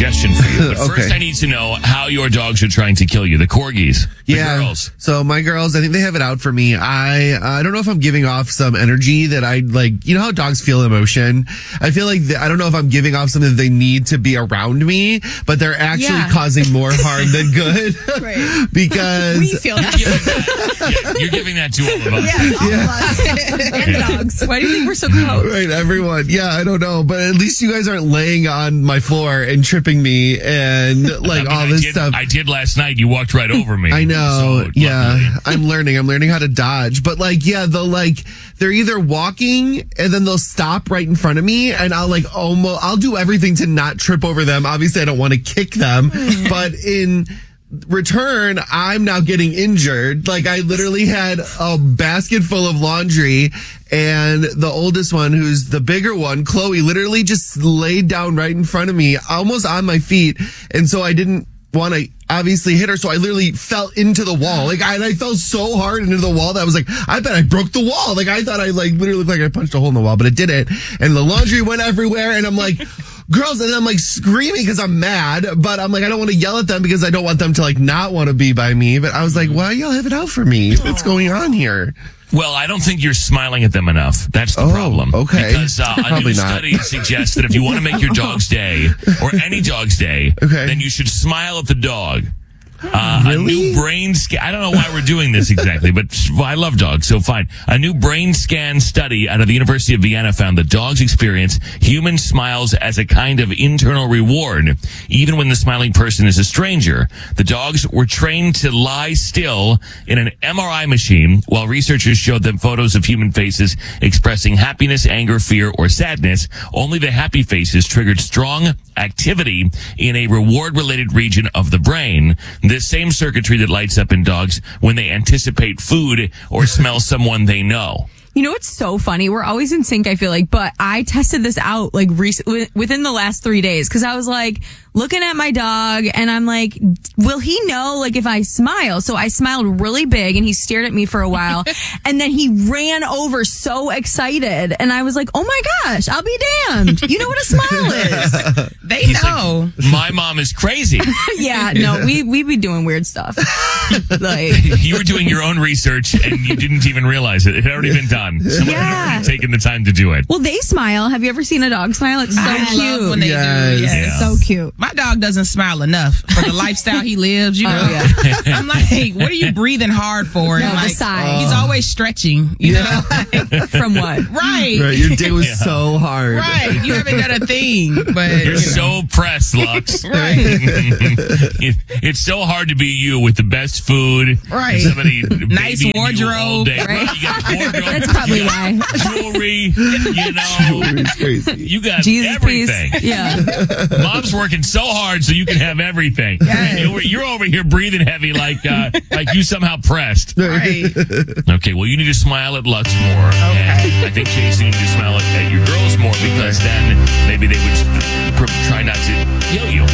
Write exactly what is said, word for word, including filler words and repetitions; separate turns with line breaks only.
suggestion for you. But
Okay.
first, I need to know how your dogs are trying to kill you. The corgis. The
Yeah.
girls.
So my girls, I think they have it out for me. I uh, I don't know if I'm giving off some energy that I like. You know how dogs feel emotion. I feel like th- I don't know if I'm giving off something that they need to be around me, but they're actually
Yeah.
causing more harm than good.
Right.
because
We feel that.
You're giving that, yeah, you're giving that to all of us.
Yes, all of us. And the dogs. Why do you think we're so close?
Right, everyone. Yeah, I don't know, but at least you guys aren't laying on my floor and tripping me and like
I mean,
all
I
this
did,
stuff.
I did last night. You walked right over me.
I know.
So,
yeah.
luckily.
I'm learning. I'm learning how to dodge. But like, yeah, they'll like, they're either walking and then they'll stop right in front of me and I'll like almost, I'll do everything to not trip over them. Obviously, I don't want to kick them, but in return, I'm now getting injured. Like I literally had a basket full of laundry and the oldest one, who's the bigger one, Chloe, literally just laid down right in front of me, almost on my feet. And so I didn't want to obviously hit her. So I literally fell into the wall. Like I, I fell so hard into the wall that I was like, I bet I broke the wall. Like I thought I like literally looked like I punched a hole in the wall, but it didn't. And the laundry went everywhere. And I'm like, girls, and I'm like screaming because I'm mad, but I'm like, I don't want to yell at them because I don't want them to like not want to be by me. But I was like, why y'all have it out for me? What's going on here?
Well, I don't think you're smiling at them enough. That's the
Oh,
problem.
okay.
Because uh, a
Probably
new
not.
study suggests that if you want to make your dog's day, or any dog's day,
Okay.
then you should smile at the dog. Uh,
Really?
A new brain scan. I don't know why we're doing this exactly, but well, I love dogs, so fine. A new brain scan study out of the University of Vienna found that dogs experience human smiles as a kind of internal reward, even when the smiling person is a stranger. The dogs were trained to lie still in an M R I machine while researchers showed them photos of human faces expressing happiness, anger, fear, or sadness. Only the happy faces triggered strong activity in a reward-related region of the brain. This same circuitry that lights up in dogs when they anticipate food or smell someone they know.
You know what's so funny? We're always in sync, I feel like, but I tested this out like recently, within the last three days because I was like looking at my dog and I'm like, will he know like if I smile? So I smiled really big and he stared at me for a while and then he ran over so excited and I was like, oh my gosh, I'll be damned. You know what a smile is.
They
He's
know.
like, my mom is crazy.
Yeah, no, we, we be doing weird stuff. Like,
You were doing your own research and you didn't even realize it. It had already been done. Someone
Yeah.
had already taken the time to do it.
well, they smile. Have you ever seen a dog smile? It's so
I
cute.
love when they
Yes.
do. Yes.
Yeah.
It's so cute.
My dog doesn't smile enough for the lifestyle he lives. You know,
Oh,
I'm like, what are you breathing hard for?
No,
And
the
like,
side.
he's always stretching. You know,
From what?
right,
Right, your day was
Yeah.
so hard.
right. You haven't done a thing, but
You're
you know.
so pressed, Lux.
right.
It- it's so hard to be you with the best food.
Right.
Somebody
Nice
babying you all
wardrobe.
day.
Right.
You got wardrobe.
That's probably
you got
why.
Jewelry. You know.
It's crazy.
You got
Jesus
everything.
piece. Yeah.
Mom's working so hard so you can have everything.
Yes.
You're, you're over here breathing heavy like uh, like you somehow pressed.
Right.
Okay, well, you need to smile at Lux more. And I think Jason, you need to smile at, at your girls more because then maybe they would pr- try not to kill you.